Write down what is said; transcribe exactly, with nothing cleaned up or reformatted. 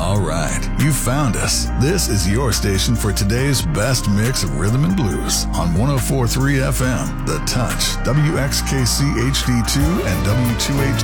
All right, you found us. This is your station for today's best mix of rhythm and blues on one oh four point three F M, The Touch, W X K C H D two, and W two H